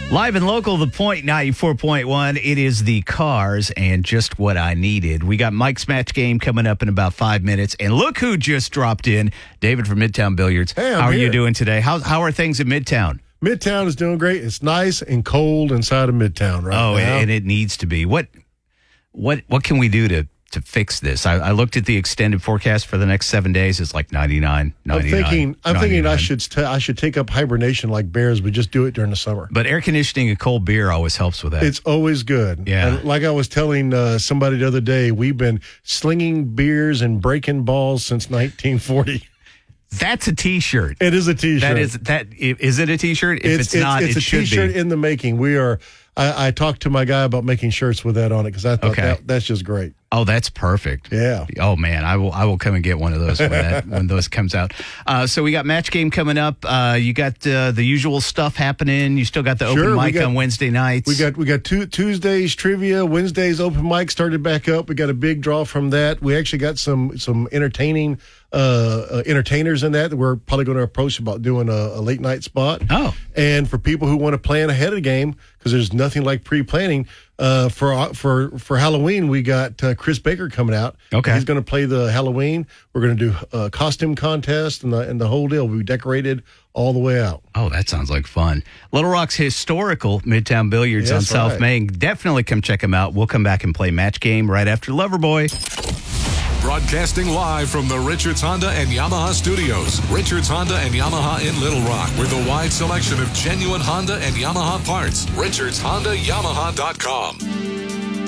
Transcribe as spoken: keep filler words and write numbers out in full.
Live and local, The Point ninety-four point one. It is the Cars and just what I needed. We got Mike's Match Game coming up in about five minutes. And look who just dropped in. David from Midtown Billiards. Hey, I'm how are here. you doing today? How, how are things in Midtown? Midtown is doing great. It's nice and cold inside of Midtown right oh, now. and it needs to be. What what what can we do to, to fix this? I, I looked at the extended forecast for the next seven days. It's like ninety-nine, I'm ninety-nine, thinking, I'm thinking I ninety-nine. should t- I should take up hibernation like bears, but just do it during the summer. But air conditioning and cold beer always helps with that. It's always good. Yeah. And like I was telling uh, somebody the other day, we've been slinging beers and breaking balls since nineteen forty. That's a T-shirt. It is a T-shirt. That is that. Is it a T-shirt? If it's, not, it's it a should T-shirt be. in the making. We are. I, I talked to my guy about making shirts with that on it because I thought Okay. that, that's just great. Oh, that's perfect. Yeah. Oh man, I will. I will come and get one of those when that when those comes out. Uh, so we got match game coming up. Uh, you got uh, the usual stuff happening. You still got the Sure, open we mic got- on Wednesday nights. We got we got two, Tuesdays trivia, Wednesdays open mic started back up. We got a big draw from that. We actually got some some entertaining uh, uh, entertainers in that that we're probably going to approach about doing a, a late night spot. Oh. And for people who want to plan ahead of the game, because there's nothing like pre-planning. Uh, for for for Halloween, we got uh, Chris Baker coming out. Okay. He's going to play the Halloween. We're going to do a costume contest and the and the whole deal. We decorated all the way out. Oh, that sounds like fun. Little Rock's historical Midtown Billiards on Yes, South right. Main. Definitely come check them out. We'll come back and play match game right after Loverboy. Broadcasting live from the Richards Honda and Yamaha studios. Richards Honda and Yamaha in Little Rock with a wide selection of genuine Honda and Yamaha parts. Richards Honda Yamaha dot com.